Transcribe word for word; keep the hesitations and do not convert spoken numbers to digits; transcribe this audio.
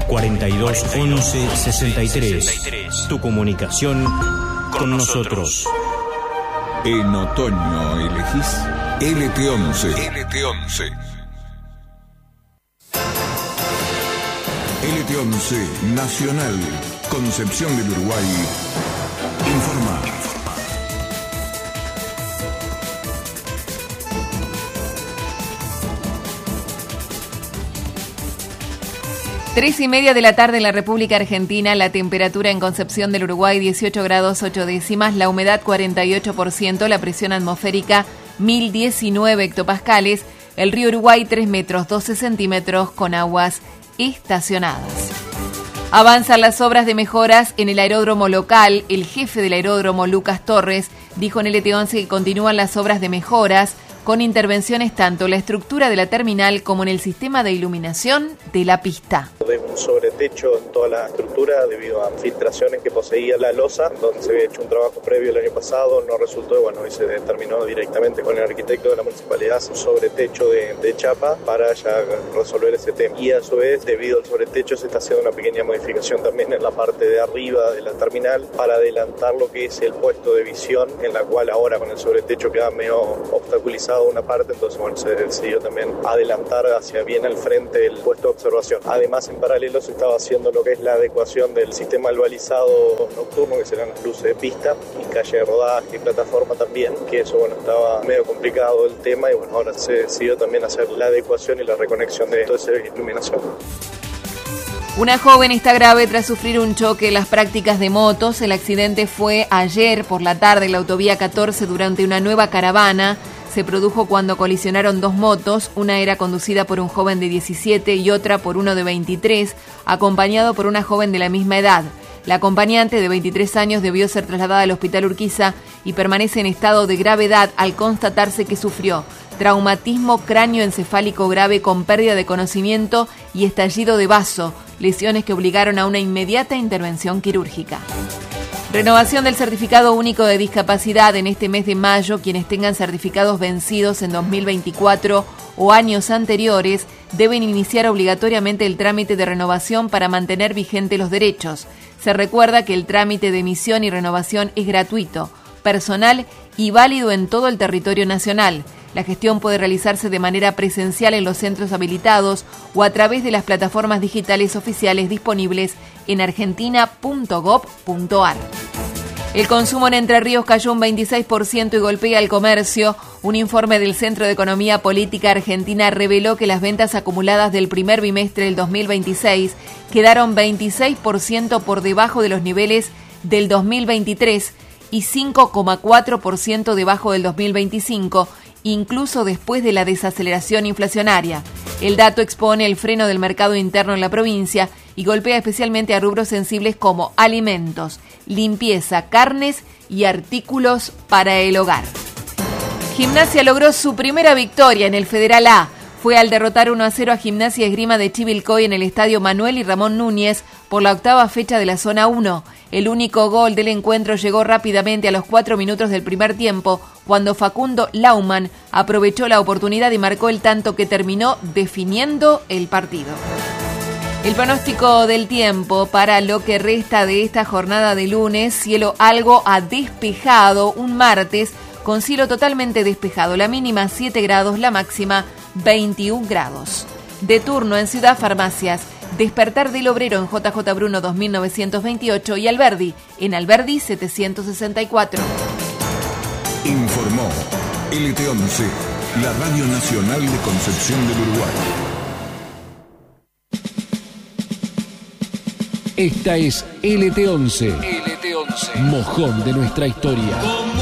cuarenta y dos once sesenta y tres. Tu comunicación con nosotros. En otoño elegís L T once. L T once. L T once Nacional, Concepción del Uruguay. Informa. Tres y media de la tarde en la República Argentina, la temperatura en Concepción del Uruguay dieciocho grados ocho décimas, la humedad cuarenta y ocho por ciento, la presión atmosférica mil diecinueve hectopascales, el río Uruguay tres metros doce centímetros con aguas estacionadas. Avanzan las obras de mejoras en el aeródromo local. El jefe del aeródromo, Lucas Torres, dijo en L T once que continúan las obras de mejoras con intervenciones tanto en la estructura de la terminal como en el sistema de iluminación de la pista. De un sobretecho en toda la estructura debido a filtraciones que poseía la losa, donde se había hecho un trabajo previo el año pasado, no resultó y bueno, hoy se determinó directamente con el arquitecto de la municipalidad un sobretecho de, de chapa para ya resolver ese tema. Y a su vez, debido al sobretecho, se está haciendo una pequeña modificación también en la parte de arriba de la terminal para adelantar lo que es el puesto de visión, en la cual ahora con el sobretecho queda medio obstaculizado una parte, entonces bueno, se decidió también adelantar hacia bien al frente el puesto de observación. Además, en paralelo se estaba haciendo lo que es la adecuación del sistema del balizado nocturno, que serán las luces de pista y calle de rodaje y plataforma también, que eso bueno, estaba medio complicado el tema y bueno, ahora se decidió también hacer la adecuación y la reconexión de toda esa iluminación. Una joven está grave tras sufrir un choque en las prácticas de motos. El accidente fue ayer por la tarde en la autovía catorce durante una nueva caravana. Se produjo cuando colisionaron dos motos, una era conducida por un joven de diecisiete y otra por uno de veintitrés, acompañado por una joven de la misma edad. La acompañante de veintitrés años debió ser trasladada al hospital Urquiza y permanece en estado de gravedad al constatarse que sufrió traumatismo cráneoencefálico grave con pérdida de conocimiento y estallido de vaso, lesiones que obligaron a una inmediata intervención quirúrgica. Renovación del certificado único de discapacidad en este mes de mayo. Quienes tengan certificados vencidos en dos mil veinticuatro o años anteriores deben iniciar obligatoriamente el trámite de renovación para mantener vigentes los derechos. Se recuerda que el trámite de emisión y renovación es gratuito, personal y válido en todo el territorio nacional. La gestión puede realizarse de manera presencial en los centros habilitados o a través de las plataformas digitales oficiales disponibles en argentina punto gob punto ar. El consumo en Entre Ríos cayó un veintiséis por ciento y golpea al comercio. Un informe del Centro de Economía Política Argentina reveló que las ventas acumuladas del primer bimestre del dos mil veintiséis quedaron veintiséis por ciento por debajo de los niveles del dos mil veintitrés y cinco coma cuatro por ciento debajo del dos mil veinticinco, incluso después de la desaceleración inflacionaria. El dato expone el freno del mercado interno en la provincia y golpea especialmente a rubros sensibles como alimentos, limpieza, carnes y artículos para el hogar. Gimnasia logró su primera victoria en el Federal A. Fue al derrotar uno a cero a Gimnasia Esgrima de Chivilcoy en el estadio Manuel y Ramón Núñez por la octava fecha de la zona uno. El único gol del encuentro llegó rápidamente a los cuatro minutos del primer tiempo, cuando Facundo Laumann aprovechó la oportunidad y marcó el tanto que terminó definiendo el partido. El pronóstico del tiempo para lo que resta de esta jornada de lunes: cielo algo a despejado, un martes con cielo totalmente despejado, la mínima siete grados, la máxima veintiún grados. De turno en Ciudad Farmacias, Despertar del Obrero en J J Bruno dos mil novecientos veintiocho y Alberdi en Alberdi setecientos sesenta y cuatro. Informó L T once, la Radio Nacional de Concepción del Uruguay. Esta es L T once, L T once, mojón de nuestra historia.